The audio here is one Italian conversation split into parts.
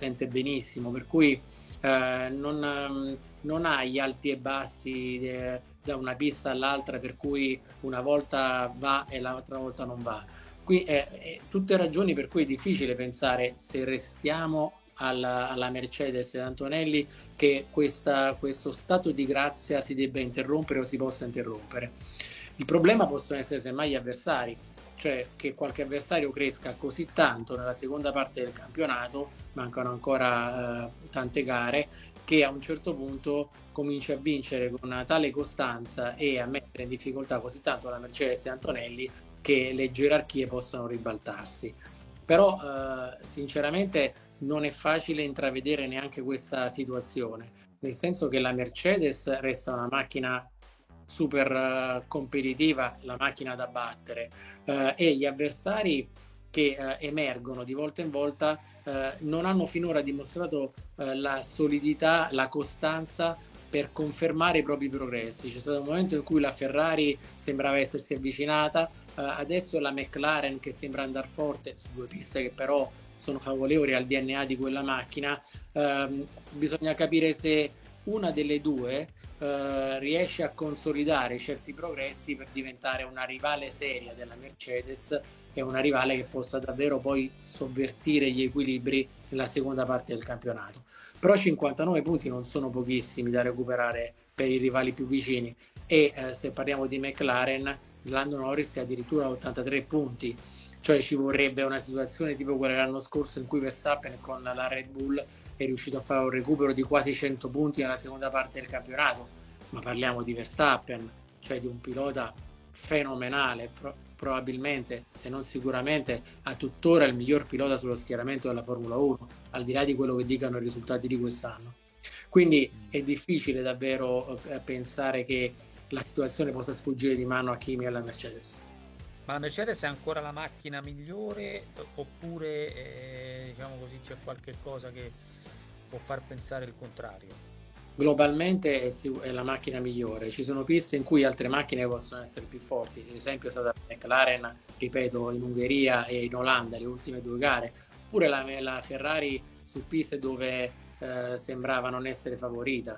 sente benissimo, per cui non ha gli alti e bassi da una pista all'altra, per cui una volta va e l'altra volta non va. Qui tutte ragioni per cui è difficile pensare, se restiamo alla Mercedes e Antonelli, che questo stato di grazia si debba interrompere o si possa interrompere. Il problema possono essere semmai gli avversari, cioè che qualche avversario cresca così tanto nella seconda parte del campionato, mancano ancora tante gare, che a un certo punto comincia a vincere con una tale costanza e a mettere in difficoltà così tanto la Mercedes e Antonelli che le gerarchie possono ribaltarsi. Però sinceramente non è facile intravedere neanche questa situazione, nel senso che la Mercedes resta una macchina super competitiva, la macchina da battere, e gli avversari che emergono di volta in volta non hanno finora dimostrato la solidità, la costanza per confermare i propri progressi. C'è stato un momento in cui la Ferrari sembrava essersi avvicinata, adesso la McLaren che sembra andare forte su due piste che però sono favorevoli al DNA di quella macchina. Bisogna capire se una delle due riesce a consolidare certi progressi per diventare una rivale seria della Mercedes e una rivale che possa davvero poi sovvertire gli equilibri nella seconda parte del campionato. Però 59 punti non sono pochissimi da recuperare per i rivali più vicini e se parliamo di McLaren, Lando Norris è addirittura a 83 punti, cioè ci vorrebbe una situazione tipo quella dell'anno scorso in cui Verstappen con la Red Bull è riuscito a fare un recupero di quasi 100 punti nella seconda parte del campionato, ma parliamo di Verstappen, cioè di un pilota fenomenale, probabilmente, se non sicuramente, a tuttora il miglior pilota sullo schieramento della Formula 1, al di là di quello che dicano i risultati di quest'anno. Quindi è difficile davvero pensare che la situazione possa sfuggire di mano a Kimi e alla Mercedes. Ma la Mercedes è ancora la macchina migliore oppure diciamo così c'è qualche cosa che può far pensare il contrario? Globalmente è la macchina migliore, ci sono piste in cui altre macchine possono essere più forti, ad esempio è stata la McLaren, ripeto, in Ungheria e in Olanda le ultime due gare, oppure la Ferrari su piste dove sembrava non essere favorita,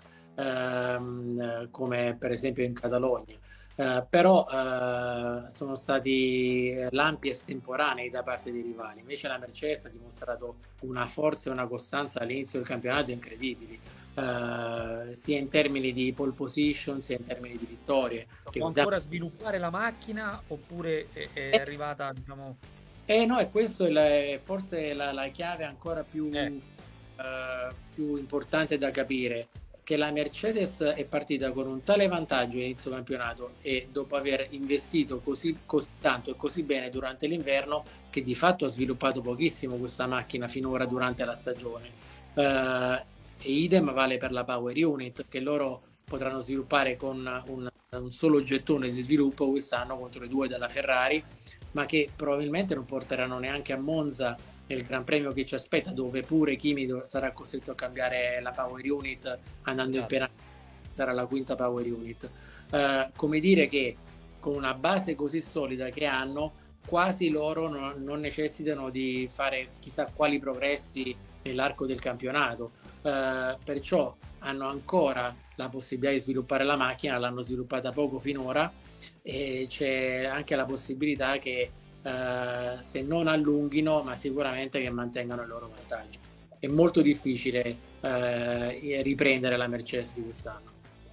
come per esempio in Catalogna. Però sono stati lampi estemporanei da parte dei rivali, invece la Mercedes ha dimostrato una forza e una costanza all'inizio del campionato incredibili, sia in termini di pole position sia in termini di vittorie. Può ancora sviluppare la macchina oppure è arrivata, diciamo... No, e questo è forse la chiave ancora più importante da capire, che la Mercedes è partita con un tale vantaggio all'inizio campionato e dopo aver investito così tanto e così bene durante l'inverno, che di fatto ha sviluppato pochissimo questa macchina finora durante la stagione. E idem vale per la Power Unit, che loro potranno sviluppare con un solo gettone di sviluppo quest'anno contro i due della Ferrari, ma che probabilmente non porteranno neanche a Monza nel Gran Premio che ci aspetta, dove pure Kimi sarà costretto a cambiare la Power Unit andando in penalità, sarà la quinta Power Unit. Come dire che con una base così solida che hanno, quasi loro non necessitano di fare chissà quali progressi nell'arco del campionato, perciò hanno ancora la possibilità di sviluppare la macchina, l'hanno sviluppata poco finora e c'è anche la possibilità che se non allunghino, ma sicuramente che mantengano il loro vantaggio. È molto difficile riprendere la Mercedes di quest'anno.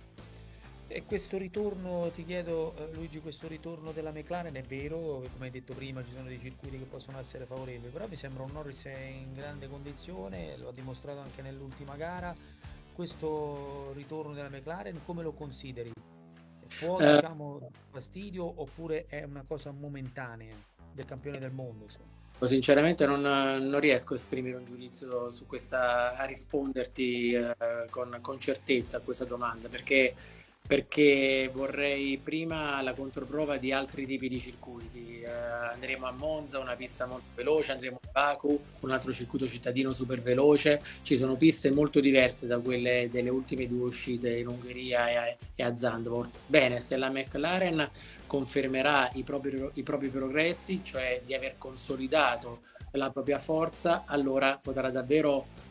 E questo ritorno, ti chiedo Luigi, questo ritorno della McLaren è vero, come hai detto prima ci sono dei circuiti che possono essere favorevoli, però mi sembra un Norris in grande condizione, lo ha dimostrato anche nell'ultima gara. Questo ritorno della McLaren come lo consideri? Può, diciamo, dar fastidio oppure è una cosa momentanea del campione del mondo, insomma? Sinceramente non riesco a esprimere un giudizio su questa, a risponderti con certezza a questa domanda, perché vorrei prima la controprova di altri tipi di circuiti. Andremo a Monza, una pista molto veloce, andremo a Baku, un altro circuito cittadino super veloce. Ci sono piste molto diverse da quelle delle ultime due uscite in Ungheria e a Zandvoort. Bene, se la McLaren confermerà i propri progressi, cioè di aver consolidato la propria forza, allora potrà davvero